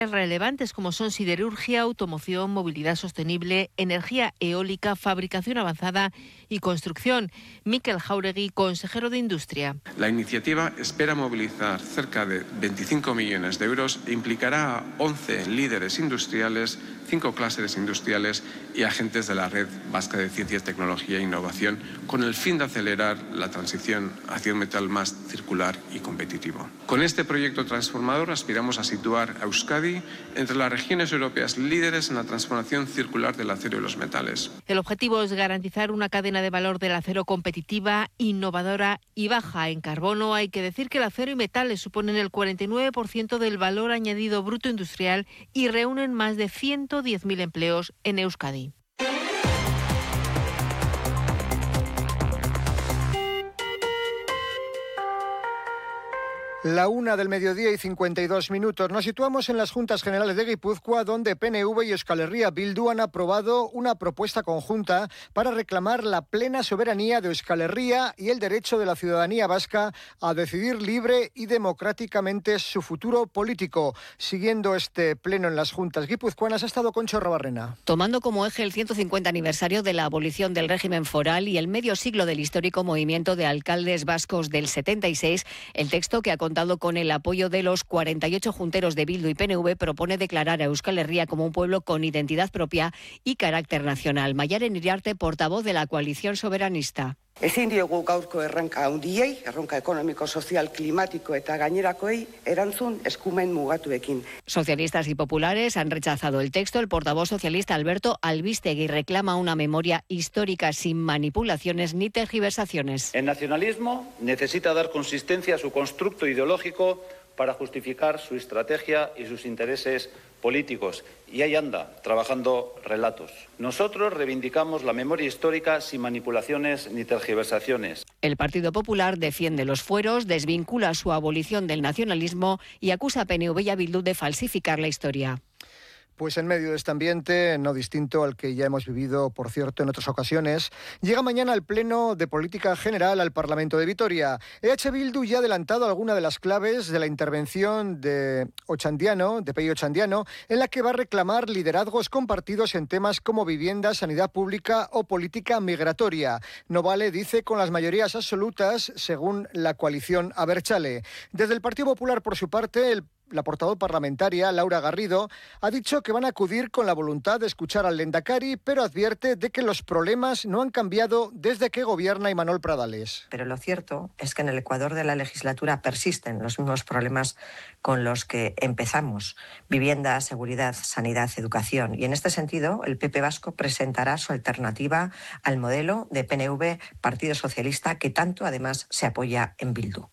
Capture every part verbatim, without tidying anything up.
relevantes como son siderurgia, automoción, movilidad sostenible, energía eólica, fabricación avanzada y construcción. Mikel Jauregui, consejero de Industria. La iniciativa espera movilizar cerca de veinticinco millones de euros e implicará a once líderes industriales, cinco clústeres industriales y agentes de la Red Vasca de Ciencias, Tecnología e Innovación, con el fin de acelerar la transición hacia un metal más circular y competitivo. Con este proyecto transformador aspiramos a situar a Euskadi entre las regiones europeas líderes en la transformación circular del acero y los metales. El objetivo es garantizar una cadena de valor del acero competitiva, innovadora y baja en carbono. Hay que decir que el acero y metales suponen el cuarenta y nueve por ciento del valor añadido bruto industrial y reúnen más de ciento diez mil empleos en Euskadi. La una del mediodía y cincuenta y dos minutos. Nos situamos en las Juntas Generales de Guipúzcoa, donde P N V y Euskal Herria Bildu han aprobado una propuesta conjunta para reclamar la plena soberanía de Euskal Herria y el derecho de la ciudadanía vasca a decidir libre y democráticamente su futuro político. Siguiendo este pleno en las Juntas guipuzcoanas ha estado Concho Arrobarrena. Tomando como eje el ciento cincuenta aniversario de la abolición del régimen foral y el medio siglo del histórico movimiento de alcaldes vascos del setenta y seis, el texto que ha contado con el apoyo de los cuarenta y ocho junteros de Bildu y P N V propone declarar a Euskal Herria como un pueblo con identidad propia y carácter nacional. Maialen Iriarte, portavoz de la coalición soberanista. Ezin diogu gaurko erronka handiei, erronka ekonomiko, sozial, klimatiko eta gainerakoei erantzun eskumen mugatuekin. Socialistas y populares han rechazado el texto. El portavoz socialista Alberto Albistegui reclama una memoria histórica sin manipulaciones ni tergiversaciones. El nacionalismo necesita dar consistencia a su constructo ideológico para justificar su estrategia y sus intereses políticos. Y ahí anda, trabajando relatos. Nosotros reivindicamos la memoria histórica sin manipulaciones ni tergiversaciones. El Partido Popular defiende los fueros, desvincula su abolición del nacionalismo y acusa a P N V y a Bildu de falsificar la historia. Pues en medio de este ambiente, no distinto al que ya hemos vivido, por cierto, en otras ocasiones, llega mañana el Pleno de Política General al Parlamento de Vitoria. E H Bildu ya ha adelantado alguna de las claves de la intervención de Ochandiano, de Peio Ochandiano, en la que va a reclamar liderazgos compartidos en temas como vivienda, sanidad pública o política migratoria. No vale, dice, con las mayorías absolutas, según la coalición Abertzale. Desde el Partido Popular, por su parte, el La portavoz parlamentaria, Laura Garrido, ha dicho que van a acudir con la voluntad de escuchar al Lehendakari, pero advierte de que los problemas no han cambiado desde que gobierna Imanol Pradales. Pero lo cierto es que en el Ecuador de la legislatura persisten los mismos problemas con los que empezamos: vivienda, seguridad, sanidad, educación. Y en este sentido, el P P vasco presentará su alternativa al modelo de P N V, Partido Socialista, que tanto además se apoya en Bildu.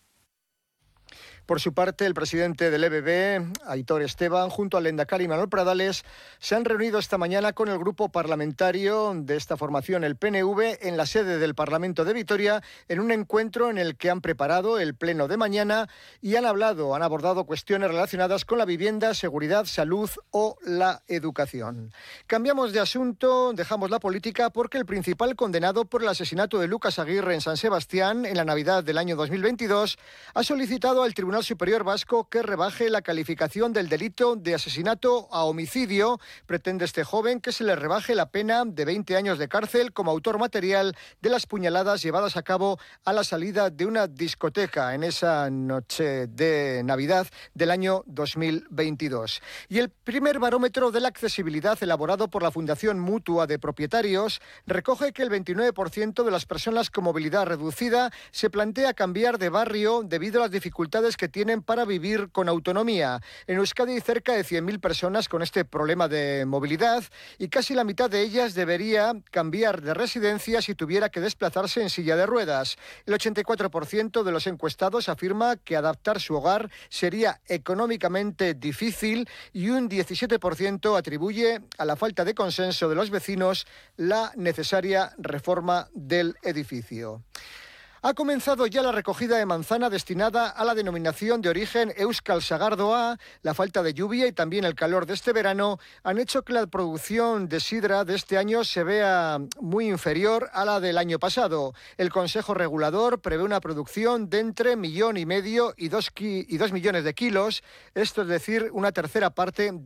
Por su parte, el presidente del E B B, Aitor Esteban, junto al lehendakari Imanol Pradales, se han reunido esta mañana con el grupo parlamentario de esta formación, el P N V, en la sede del Parlamento de Vitoria, en un encuentro en el que han preparado el pleno de mañana y han hablado, han abordado cuestiones relacionadas con la vivienda, seguridad, salud o la educación. Cambiamos de asunto, dejamos la política, porque el principal condenado por el asesinato de Lucas Aguirre en San Sebastián en la Navidad del año dos mil veintidós ha solicitado al Tribunal Superior Vasco que rebaje la calificación del delito de asesinato a homicidio. Pretende este joven que se le rebaje la pena de veinte años de cárcel como autor material de las puñaladas llevadas a cabo a la salida de una discoteca en esa noche de Navidad del año dos mil veintidós. Y el primer barómetro de la accesibilidad elaborado por la Fundación Mutua de Propietarios recoge que el veintinueve por ciento de las personas con movilidad reducida se plantea cambiar de barrio debido a las dificultades que tienen para vivir con autonomía. En Euskadi hay cerca de cien mil personas con este problema de movilidad y casi la mitad de ellas debería cambiar de residencia si tuviera que desplazarse en silla de ruedas. El ochenta y cuatro por ciento de los encuestados afirma que adaptar su hogar sería económicamente difícil y un diecisiete por ciento atribuye a la falta de consenso de los vecinos la necesaria reforma del edificio. Ha comenzado ya la recogida de manzana destinada a la denominación de origen Euskal Sagardoa. La falta de lluvia y también el calor de este verano han hecho que la producción de sidra de este año se vea muy inferior a la del año pasado. El Consejo Regulador prevé una producción de entre millón y medio y dos, ki- y dos millones de kilos, esto es decir, una tercera parte de